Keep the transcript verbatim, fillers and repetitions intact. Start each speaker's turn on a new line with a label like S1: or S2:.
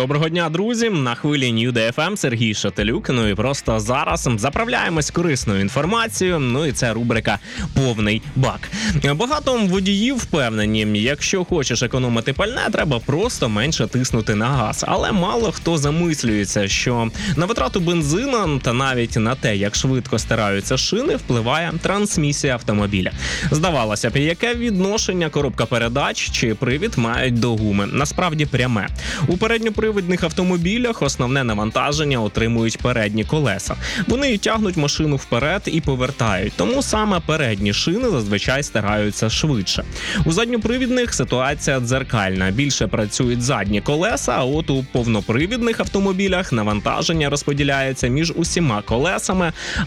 S1: Доброго дня, друзі! На хвилі Нью Дей Еф Ем Сергій Шателюк. Ну і просто зараз заправляємось корисною інформацією. Ну і це рубрика «Повний бак». Багато водіїв впевнені, якщо хочеш економити пальне, треба просто менше тиснути на газ. Але мало хто замислюється, що на витрату бензина та навіть на те, як швидко стираються шини, впливає трансмісія автомобіля. Здавалося б, яке відношення коробка передач чи привід мають до гуми? Насправді пряме. У передньопривідних автомобілях основне навантаження отримують передні колеса. Вони тягнуть машину вперед і повертають, тому саме передні шини зазвичай стираються швидше. У задньопривідних ситуація дзеркальна. Більше працюють задні колеса, а от у повнопривідних автомобілях навантаження розподіляється між усіма колесами,